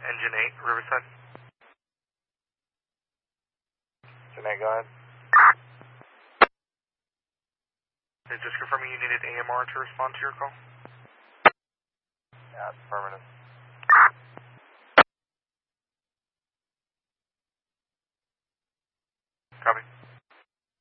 Engine 8, Riverside. Engine 8, go ahead. Is this confirming you needed AMR to respond to your call? Yeah, it's affirmative.